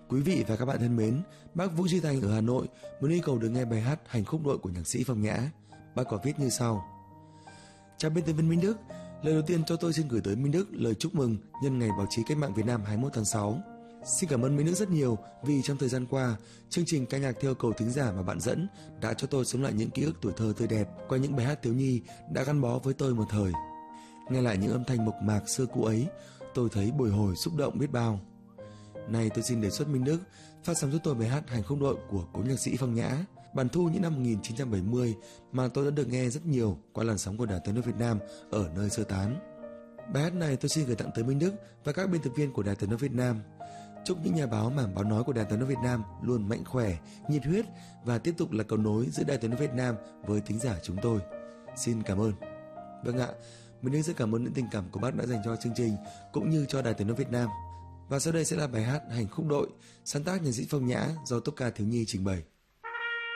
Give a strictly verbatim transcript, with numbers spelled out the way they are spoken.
Quý vị và các bạn thân mến, bác Vũ Duy Thành ở Hà Nội muốn yêu cầu được nghe bài hát Hành khúc đội của nhạc sĩ Phong Nhã. Bác có viết như sau: Chào biên tập viên Minh Đức, lời đầu tiên cho tôi xin gửi tới Minh Đức lời chúc mừng nhân ngày báo chí cách mạng Việt Nam hai mươi mốt tháng sáu. Xin cảm ơn Minh Đức rất nhiều vì trong thời gian qua, chương trình ca nhạc theo cầu thính giả mà bạn dẫn đã cho tôi sống lại những ký ức tuổi thơ tươi đẹp qua những bài hát thiếu nhi đã gắn bó với tôi một thời. Nghe lại những âm thanh mộc mạc xưa cũ ấy, tôi thấy bồi hồi xúc động biết bao. Nay tôi xin đề xuất Minh Đức phát sóng giúp tôi bài hát Hành khúc đội của cố nhạc sĩ Phong Nhã, bản thu những năm một nghìn chín trăm bảy mươi mà tôi đã được nghe rất nhiều qua làn sóng của Đài Tiếng nói Việt Nam ở nơi sơ tán. Bài hát này tôi xin gửi tặng tới Minh Đức và các biên tập viên của Đài Tiếng nói Việt Nam. Chúc những nhà báo mảng báo nói của Đài Tiếng nói Việt Nam luôn mạnh khỏe, nhiệt huyết và tiếp tục là cầu nối giữa Đài Tiếng nói Việt Nam với thính giả chúng tôi. Xin cảm ơn. Vâng ạ, Minh Đức rất cảm ơn những tình cảm của bác đã dành cho chương trình cũng như cho Đài Tiếng nói Việt Nam. Và sau đây sẽ là bài hát Hành khúc đội, sáng tác nhạc sĩ Phong Nhã do Tốp ca thiếu nhi trình bày.